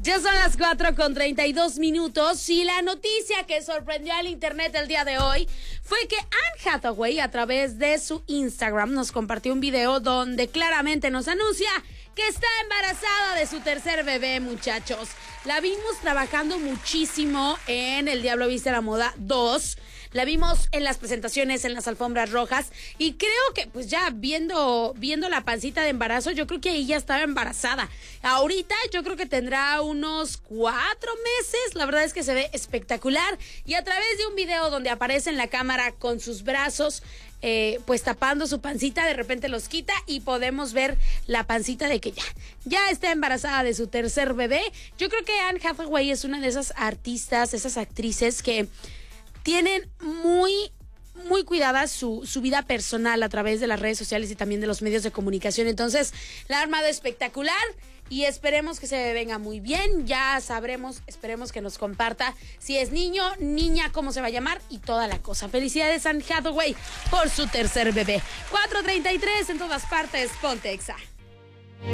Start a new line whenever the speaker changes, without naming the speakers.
Ya son las 4:32 y la noticia que sorprendió al internet el día de hoy fue que Anne Hathaway a través de su Instagram nos compartió un video donde claramente nos anuncia que está embarazada de su tercer bebé, muchachos. La vimos trabajando muchísimo en El Diablo Viste a la Moda 2. La vimos en las presentaciones, en las alfombras rojas, y creo que pues ya viendo la pancita de embarazo, yo creo que ella estaba embarazada. Ahorita yo creo que tendrá unos 4 meses, la verdad es que se ve espectacular, y a través de un video donde aparece en la cámara con sus brazos, pues tapando su pancita, de repente los quita y podemos ver la pancita de que ya está embarazada de su tercer bebé. Yo creo que Anne Hathaway es una de esas artistas, esas actrices que tienen muy cuidada su vida personal a través de las redes sociales y también de los medios de comunicación. Entonces, la ha armado espectacular y esperemos que se venga muy bien. Ya sabremos, esperemos que nos comparta si es niño, niña, cómo se va a llamar y toda la cosa. Felicidades a Anne Hathaway por su tercer bebé. 4:33 en todas partes, Ponte Exa.